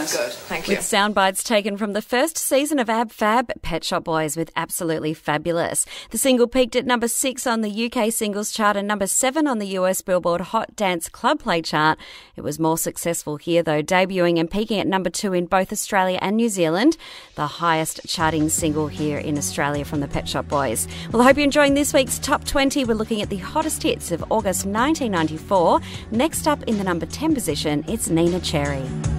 good. Thank you. With sound bites taken from the first season of Ab Fab, Pet Shop Boys with Absolutely Fabulous. The single peaked at number 6 on the UK singles chart and number 7 on the US Billboard Hot Dance Club Play chart. It was more successful here, though, debuting and peaking at number 2 in both Australia and New Zealand, the highest charting single here in Australia from the Pet Shop Boys. Well, I hope you're enjoying this week's Top 20. We're looking at the hottest hits of August 1994. Next up in the number 10 position, it's Nina Cherry.